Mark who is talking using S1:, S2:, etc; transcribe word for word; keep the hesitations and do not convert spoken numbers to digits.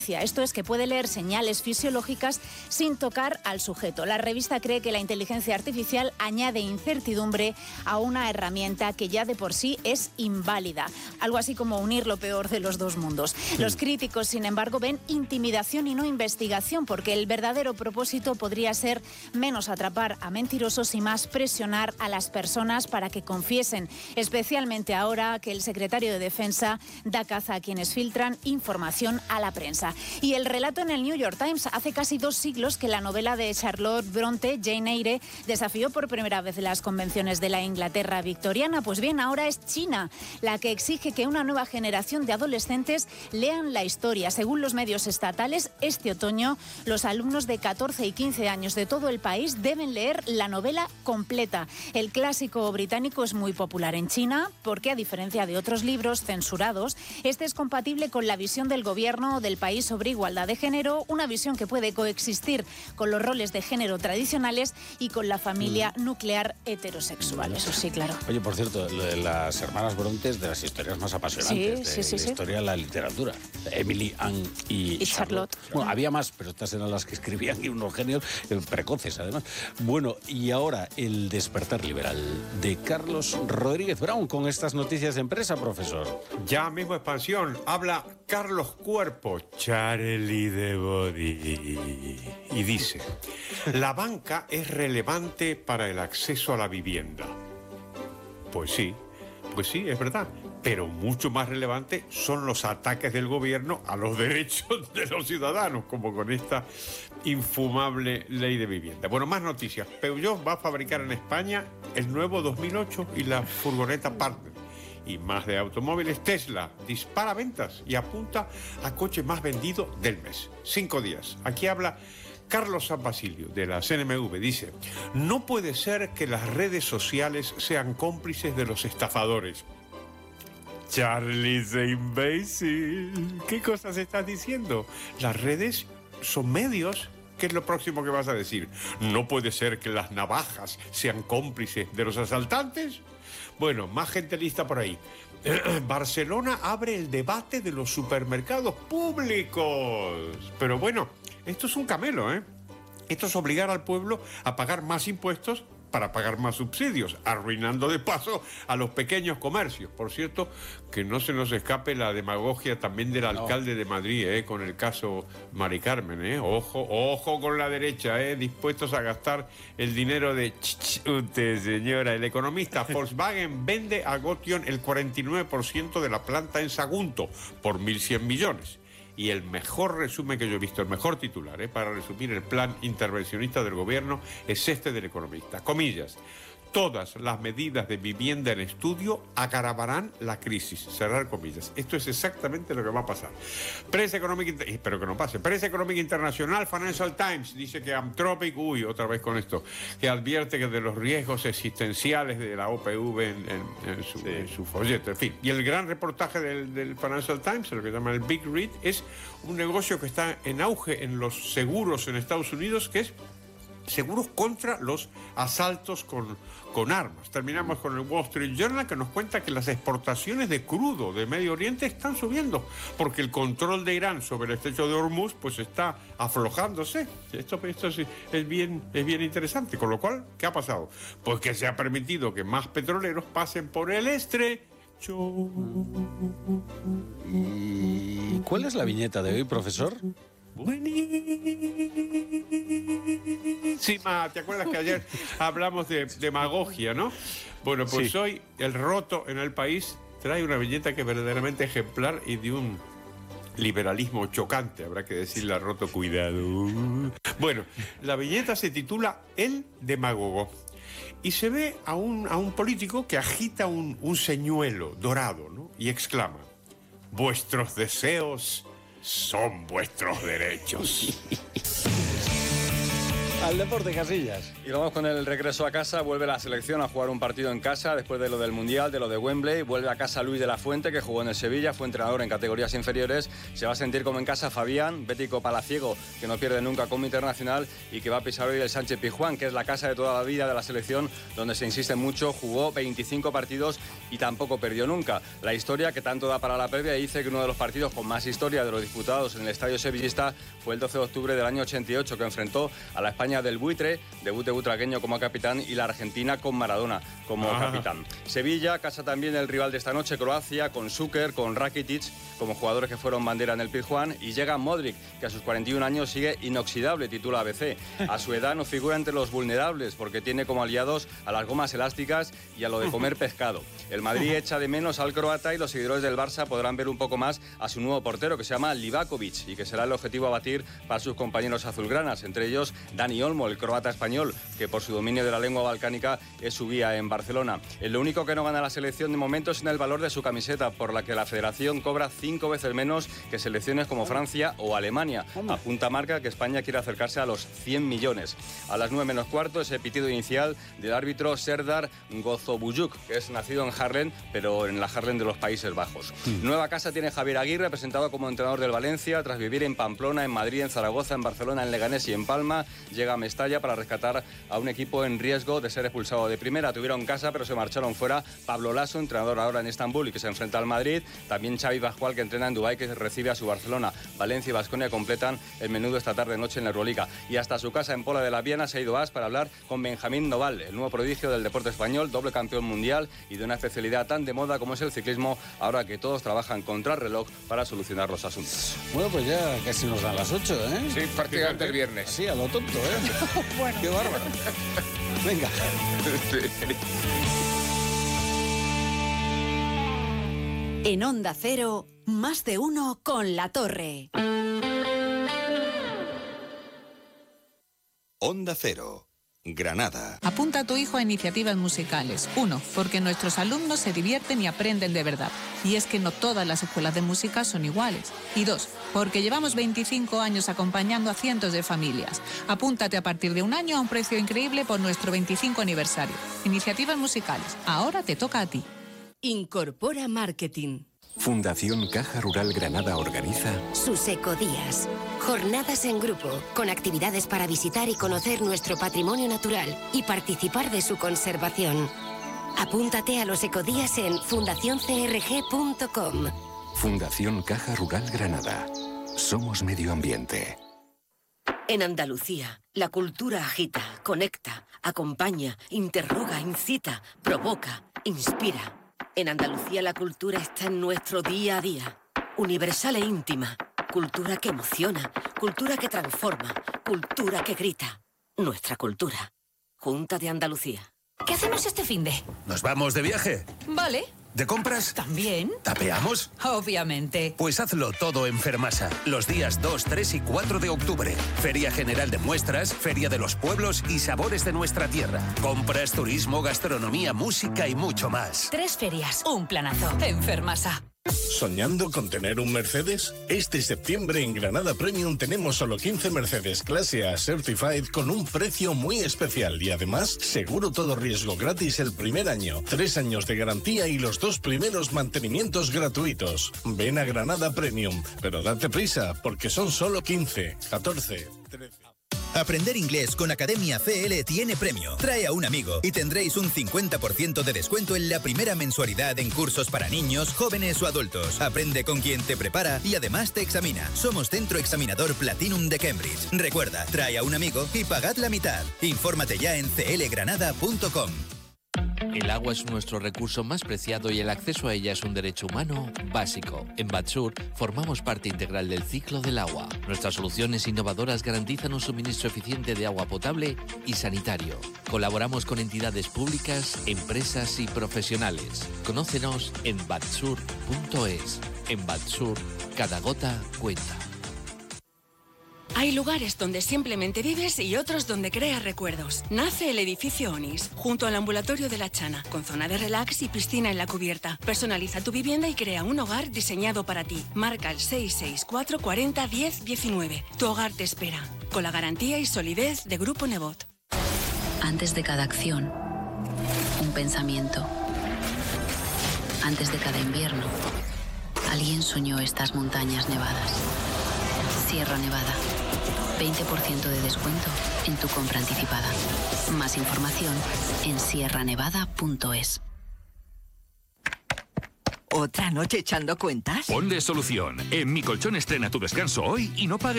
S1: Esto es que puede leer señales fisiológicas sin tocar al sujeto. La revista cree que la inteligencia artificial añade incertidumbre a una herramienta que ya de por sí es inválida. Algo así como unir lo peor de los dos mundos. Los críticos, sin embargo, ven intimidación y no investigación, porque el verdadero propósito podría ser menos atrapar a mentirosos y más presionar a las personas para que confiesen, especialmente ahora que el secretario de Defensa da caza a quienes filtran información a la prensa. Y el relato en el New York Times: hace casi dos siglos que la novela de Charlotte Bronte, Jane Eyre, desafió por primera vez las convenciones de la Inglaterra victoriana. Pues bien, ahora es China la que exige que una nueva generación de adolescentes lean la historia. Según los medios estatales, este otoño los alumnos de catorce y quince años de todo el país deben leer la novela completa. El clásico británico es muy popular en China porque, a diferencia de otros libros censurados, este es compatible con la visión del gobierno del país sobre igualdad de género, una visión que puede coexistir con los roles de género tradicionales y con la familia mm. nuclear heterosexual. Eso sí, claro.
S2: Oye, por cierto, lo de las hermanas Brontes, de las historias más apasionantes
S1: sí, sí,
S2: de
S1: sí,
S2: la
S1: sí.
S2: historia de la literatura. Emily, Anne y,
S1: y Charlotte.
S2: Charlotte. Bueno, había más, pero estas eran las que escribían, y unos genios precoces, además. Bueno, y ahora el despertar liberal de Carlos Rodríguez Brown con estas noticias de empresa, profesor.
S3: Ya mismo expansión. Habla Carlos Cuerpo, Charlie de Body, y dice: la banca es relevante para el acceso a la vivienda. Pues sí, pues sí, es verdad. Pero mucho más relevante son los ataques del gobierno a los derechos de los ciudadanos, como con esta infumable ley de vivienda. Bueno, más noticias. Peugeot va a fabricar en España el nuevo dos mil ocho y la furgoneta Partner. Y más de automóviles. Tesla dispara ventas y apunta a coche más vendido del mes. Cinco días. Aquí habla Carlos San Basilio, de la C N M V. Dice: no puede ser que las redes sociales sean cómplices de los estafadores. Charlie, ese imbécil. ¿Qué cosas estás diciendo? Las redes son medios. ¿Qué es lo próximo que vas a decir? ¿No puede ser que las navajas sean cómplices de los asaltantes? Bueno, más gente lista por ahí. Barcelona abre el debate de los supermercados públicos. Pero bueno, esto es un camelo, ¿eh? Esto es obligar al pueblo a pagar más impuestos para pagar más subsidios, arruinando de paso a los pequeños comercios. Por cierto, que no se nos escape la demagogia también del
S2: no.
S3: alcalde de Madrid, ¿eh? Con el caso Mari Carmen, ¿eh? Ojo, ojo con la derecha, ¿eh? Dispuestos a gastar el dinero de ch, ch, usted, señora. El economista: Volkswagen vende a Gotion el cuarenta y nueve por ciento de la planta en Sagunto por mil cien millones. Y el mejor resumen que yo he visto, el mejor titular, ¿eh? para resumir el plan intervencionista del gobierno, es este del economista. Comillas: todas las medidas de vivienda en estudio agravarán la crisis. Cerrar comillas. Esto es exactamente lo que va a pasar. Prensa económica, espero que no pase. Prensa económica internacional, Financial Times, dice que Anthropic, uy, otra vez con esto, que advierte que de los riesgos existenciales de la O P V en, en, en, su, sí. en su folleto, en fin. Y el gran reportaje del, del Financial Times, lo que llaman el Big Read, es un negocio que está en auge en los seguros en Estados Unidos, que es seguros contra los asaltos con, con armas. Terminamos con el Wall Street Journal, que nos cuenta que las exportaciones de crudo de Medio Oriente están subiendo, porque el control de Irán sobre el estrecho de Hormuz pues está aflojándose. Esto, esto es, es, bien, es bien interesante. Con lo cual, ¿qué ha pasado? Pues que se ha permitido que más petroleros pasen por el estrecho.
S2: ¿Y cuál es la viñeta de hoy, profesor?
S3: Buenísima. ¿Te acuerdas que ayer hablamos de demagogia, no? Bueno, pues sí. Hoy el roto en el país trae una viñeta que es verdaderamente ejemplar y de un liberalismo chocante, habrá que decirle a roto, cuidado. Bueno, la viñeta se titula El Demagogo. Y se ve a un, a un político que agita un, un señuelo dorado, ¿no? Y exclama: vuestros deseos son vuestros derechos.
S2: al deporte, Casillas.
S4: Y vamos con el regreso a casa. Vuelve la selección a jugar un partido en casa después de lo del Mundial, de lo de Wembley. Vuelve a casa Luis de la Fuente, que jugó en el Sevilla, fue entrenador en categorías inferiores. Se va a sentir como en casa Fabián, bético palaciego, que no pierde nunca como internacional y que va a pisar hoy el Sánchez Pizjuán, que es la casa de toda la vida de la selección, donde se insiste mucho. Jugó veinticinco partidos y tampoco perdió nunca. La historia que tanto da para la previa dice que uno de los partidos con más historia de los disputados en el estadio sevillista fue el doce de octubre del año ochenta y ocho, que enfrentó a la España del Buitre, debut de butragueño como capitán, y la Argentina con Maradona como ah. capitán. Sevilla, casa también el rival de esta noche, Croacia, con Šuker, con Rakitic, como jugadores que fueron bandera en el Pizjuán, y llega Modric, que a sus cuarenta y un años sigue inoxidable, titula A B C. A su edad no figura entre los vulnerables, porque tiene como aliados a las gomas elásticas y a lo de comer pescado. El Madrid echa de menos al croata y los seguidores del Barça podrán ver un poco más a su nuevo portero, que se llama Livakovic, y que será el objetivo a batir para sus compañeros azulgranas, entre ellos Dani Olmo, el croata español, que por su dominio de la lengua balcánica es su guía en Barcelona. Lo único que no gana la selección de momento es en el valor de su camiseta, por la que la federación cobra cinco veces menos que selecciones como Francia o Alemania. Apunta Marca que España quiere acercarse a los cien millones. A las nueve menos cuarto, ese pitido inicial del árbitro Serdar Gozobujuk, que es nacido en Haarlem, pero en la Haarlem de los Países Bajos. Mm. Nueva casa tiene Javier Aguirre, presentado como entrenador del Valencia, tras vivir en Pamplona, en Madrid, en Zaragoza, en Barcelona, en Leganés y en Palma. Llega a Mestalla para rescatar a un equipo en riesgo de ser expulsado de primera. Tuvieron casa, pero se marcharon fuera. Pablo Lasso, entrenador ahora en Estambul y que se enfrenta al Madrid. También Xavi Pascual, que entrena en Dubái, que recibe a su Barcelona. Valencia y Baskonia completan el menú esta tarde-noche en la Euroliga. Y hasta su casa en Pola de la Viana se ha ido As para hablar con Benjamín Noval, el nuevo prodigio del deporte español, doble campeón mundial y de una especialidad tan de moda como es el ciclismo, ahora que todos trabajan contra el reloj para solucionar los asuntos.
S2: Bueno, pues ya casi nos dan las ocho, ¿eh?
S5: Sí, prácticamente el viernes.
S2: Sí, a lo tonto, ¿eh? Bueno. Qué bárbaro. Venga.
S6: En Onda Cero, más de uno con La Torre.
S7: Onda Cero, Granada.
S8: Apunta a tu hijo a iniciativas musicales. Uno, porque nuestros alumnos se divierten y aprenden de verdad. Y es que no todas las escuelas de música son iguales. Y dos, porque llevamos veinticinco años acompañando a cientos de familias. Apúntate a partir de un año a un precio increíble por nuestro veinticinco aniversario. Iniciativas musicales. Ahora te toca a ti.
S6: Incorpora Marketing.
S9: Fundación Caja Rural Granada organiza
S10: sus ecodías. Jornadas en grupo, con actividades para visitar y conocer nuestro patrimonio natural y participar de su conservación. Apúntate a los ecodías en fundación c r g punto com.
S9: Fundación Caja Rural Granada. Somos medio ambiente.
S11: En Andalucía, la cultura agita, conecta, acompaña, interroga, incita, provoca, inspira. En Andalucía la cultura está en nuestro día a día. Universal e íntima. Cultura que emociona. Cultura que transforma. Cultura que grita. Nuestra cultura. Junta de Andalucía.
S12: ¿Qué hacemos este finde?
S13: ¿Nos vamos de viaje?
S12: Vale.
S13: ¿De compras?
S12: ¿También?
S13: ¿Tapeamos?
S12: Obviamente.
S13: Pues hazlo todo en Fermasa, los días dos, tres y cuatro de octubre. Feria General de Muestras, Feria de los Pueblos y Sabores de nuestra tierra. Compras, turismo, gastronomía, música y mucho más.
S12: Tres ferias, un planazo. En Fermasa.
S14: ¿Soñando con tener un Mercedes? Este septiembre en Granada Premium tenemos solo quince Mercedes Clase A Certified con un precio muy especial y además seguro todo riesgo gratis el primer año, tres años de garantía y los dos primeros mantenimientos gratuitos. Ven a Granada Premium, pero date prisa porque son solo quince, catorce, trece.
S15: Aprender inglés con Academia C L tiene premio. Trae a un amigo y tendréis un cincuenta por ciento de descuento en la primera mensualidad en cursos para niños, jóvenes o adultos. Aprende con quien te prepara y además te examina. Somos Centro Examinador Platinum de Cambridge. Recuerda, trae a un amigo y pagad la mitad. Infórmate ya en c l granada punto com.
S16: El agua es nuestro recurso más preciado y el acceso a ella es un derecho humano básico. En Batsur formamos parte integral del ciclo del agua. Nuestras soluciones innovadoras garantizan un suministro eficiente de agua potable y sanitario. Colaboramos con entidades públicas, empresas y profesionales. Conócenos en batsur punto es. En Batsur, cada gota cuenta.
S17: Hay lugares donde simplemente vives y otros donde creas recuerdos. Nace el edificio Onis, junto al ambulatorio de La Chana, con zona de relax y piscina en la cubierta. Personaliza tu vivienda y crea un hogar diseñado para ti. Marca el seis seis cuatro cuarenta diez diecinueve. Tu hogar te espera. con la garantía y solidez de Grupo Nebot.
S5: Antes de cada acción, un pensamiento. Antes de cada invierno, alguien soñó estas montañas nevadas. Sierra Nevada. veinte por ciento de descuento en tu compra anticipada. Más información en sierra nevada punto es.
S18: ¿Otra noche echando cuentas?
S19: Ponle solución. En Mi Colchón estrena tu descanso hoy y no pagues